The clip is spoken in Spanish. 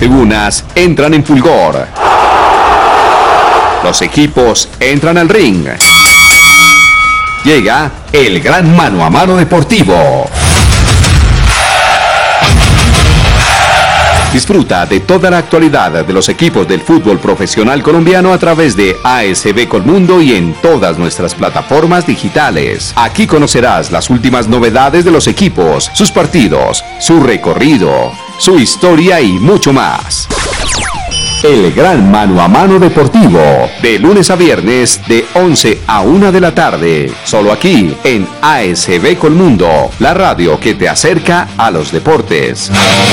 tribunas entran en fulgor. Los equipos entran al ring. Llega el gran mano a mano deportivo. Disfruta de toda la actualidad de los equipos del fútbol profesional colombiano a través de ASB Colmundo y en todas nuestras plataformas digitales. Aquí conocerás las últimas novedades de los equipos, sus partidos, su recorrido, su historia y mucho más. El gran mano a mano deportivo, de lunes a viernes de 11 a 1 de la tarde, solo aquí en ASB Colmundo, la radio que te acerca a los deportes.